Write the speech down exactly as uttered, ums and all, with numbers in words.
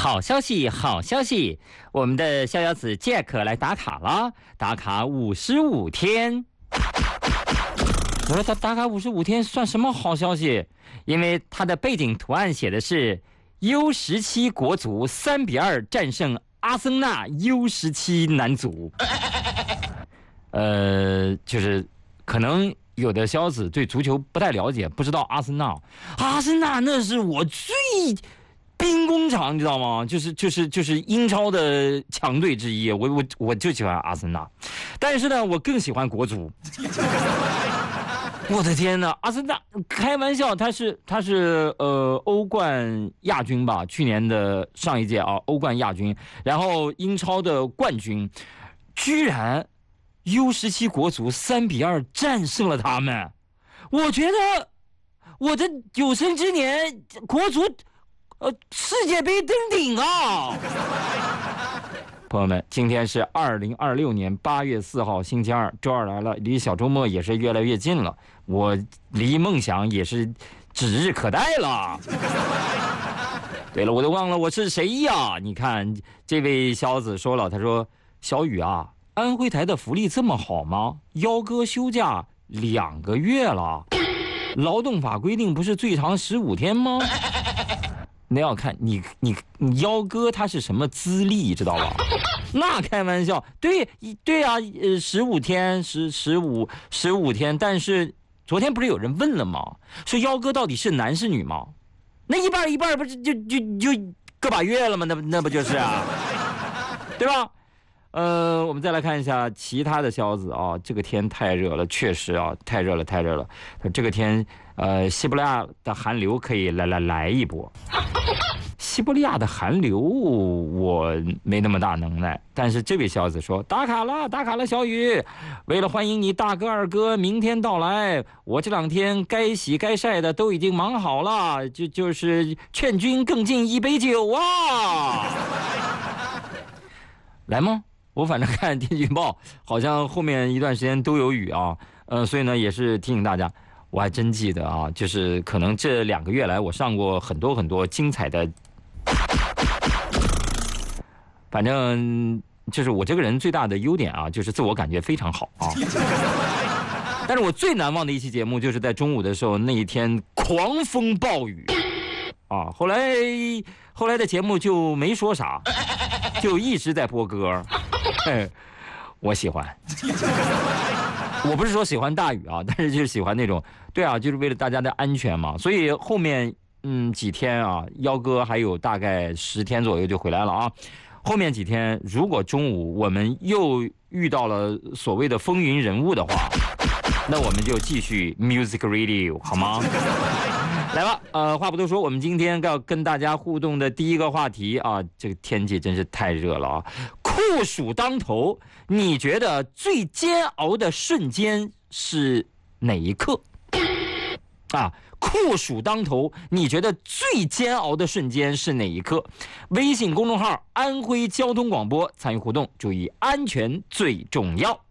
好消息，好消息！我们的逍遥子 Jack 来打卡了，打卡五十五天。我说他打卡五十五天算什么好消息？因为他的背景图案写的是 U 十七国足三比二战胜阿森纳 U 十七男足。呃，就是可能有的逍遥子对足球不太了解，不知道阿森纳，阿森纳那是我最兵工厂，你知道吗？就是就是就是英超的强队之一，我我我就喜欢阿森纳，但是呢，我更喜欢国足。我的天哪，阿森纳开玩笑，他是他是呃欧冠亚军吧？去年的上一届啊，欧冠亚军，然后英超的冠军，居然 U 十七国足三比二战胜了他们。我觉得我的有生之年，国足。呃，世界杯登顶啊！朋友们，今天是二零二六年八月四号，星期二，周二来了，离小周末也是越来越近了，我离梦想也是指日可待了。对了，我都忘了我是谁呀？你看这位小子说了，他说：“小雨啊，安徽台的福利这么好吗？幺哥休假两个月了，劳动法规定不是最长十五天吗？”那要看你你你幺哥他是什么资历，知道吧？那开玩笑，对对啊，呃，十五天十十五十五天，但是昨天不是有人问了吗？说幺哥到底是男是女吗？那一半一半不是就就就个把月了吗？那那不就是啊，对吧？呃，我们再来看一下其他的消子啊，这个天太热了，确实啊，太热了，太热了。这个天，呃，西伯利亚的寒流可以来来来一波。西伯利亚的寒流我没那么大能耐，但是这位小子说打卡了，打卡了，小雨，为了欢迎你大哥二哥明天到来，我这两天该洗该晒的都已经忙好了，就就是劝君更尽一杯酒啊。来吗？我反正看天气预报，好像后面一段时间都有雨啊，呃，所以呢也是提醒大家，我还真记得啊，就是可能这两个月来我上过很多很多精彩的，反正就是我这个人最大的优点啊，就是自我感觉非常好啊。但是我最难忘的一期节目就是在中午的时候那一天狂风暴雨啊，后来后来的节目就没说啥，就一直在播歌。我喜欢，我不是说喜欢大雨啊，但是就是喜欢那种，对啊，就是为了大家的安全嘛。所以后面嗯几天啊，幺哥还有大概十天左右就回来了啊。后面几天如果中午我们又遇到了所谓的风云人物的话，那我们就继续 Music Radio 好吗？来吧，呃，话不多说，我们今天要跟大家互动的第一个话题啊，这个天气真是太热了啊！酷暑当头，你觉得最煎熬的瞬间是哪一刻？啊，酷暑当头，你觉得最煎熬的瞬间是哪一刻？微信公众号安徽交通广播参与互动，注意安全最重要。